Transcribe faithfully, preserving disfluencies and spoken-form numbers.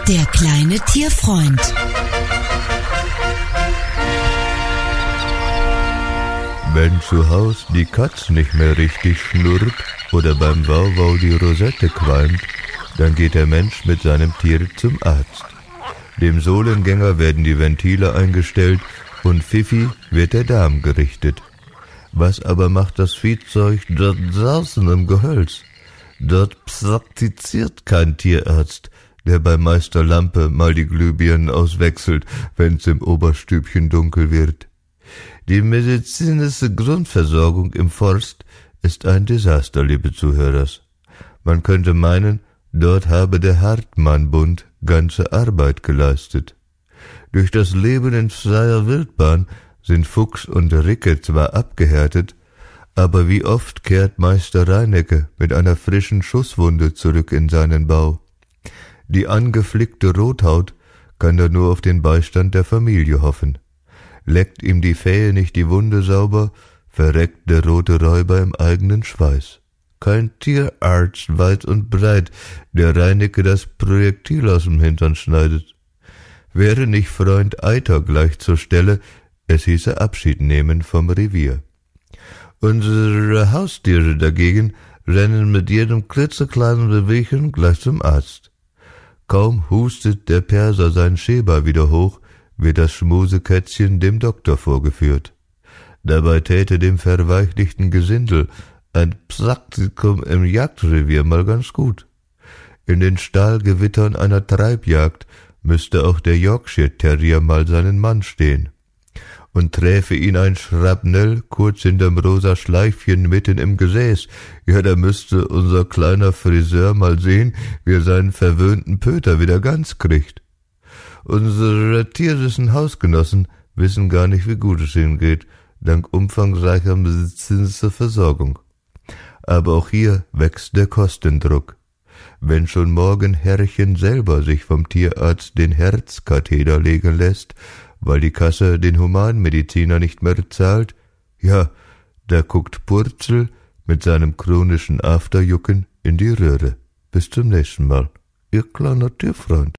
Der kleine Tierfreund. Wenn zu Haus die Katz nicht mehr richtig schnurrt oder beim Wauwau die Rosette qualmt, dann geht der Mensch mit seinem Tier zum Arzt. Dem Sohlengänger werden die Ventile eingestellt und Fifi wird der Darm gerichtet. Was aber macht das Viehzeug dort draußen im Gehölz? Dort praktiziert kein Tierarzt, der bei Meister Lampe mal die Glühbirnen auswechselt, wenn's im Oberstübchen dunkel wird. Die medizinische Grundversorgung im Forst ist ein Desaster, liebe Zuhörers. Man könnte meinen, dort habe der Hartmann-Bund ganze Arbeit geleistet. Durch das Leben in freier Wildbahn sind Fuchs und Ricke zwar abgehärtet, aber wie oft kehrt Meister Reinecke mit einer frischen Schusswunde zurück in seinen Bau. Die angeflickte Rothaut kann da nur auf den Beistand der Familie hoffen. Leckt ihm die Fähe nicht die Wunde sauber, verreckt der rote Räuber im eigenen Schweiß. Kein Tierarzt weit und breit, der Reinecke das Projektil aus dem Hintern schneidet. Wäre nicht Freund Eiter gleich zur Stelle, es hieße Abschied nehmen vom Revier. Unsere Haustiere dagegen rennen mit jedem klitzekleinen Bewegchen gleich zum Arzt. Kaum hustet der Perser sein Schäber wieder hoch, wird das Schmusekätzchen dem Doktor vorgeführt. Dabei täte dem verweichlichten Gesindel ein Praktikum im Jagdrevier mal ganz gut. In den Stahlgewittern einer Treibjagd müsste auch der Yorkshire Terrier mal seinen Mann stehen. Und träfe ihn ein Schrapnell kurz hinterm rosa Schleifchen mitten im Gesäß, ja, da müsste unser kleiner Friseur mal sehen, wie er seinen verwöhnten Pöter wieder ganz kriegt. Unsere tierischen Hausgenossen wissen gar nicht, wie gut es ihnen geht, dank umfangreicher medizinischer Versorgung. Aber auch hier wächst der Kostendruck. Wenn schon morgen Herrchen selber sich vom Tierarzt den Herzkatheter legen lässt, weil die Kasse den Humanmediziner nicht mehr zahlt, ja, da guckt Purzel mit seinem chronischen Afterjucken in die Röhre. Bis zum nächsten Mal, Ihr kleiner Tierfreund.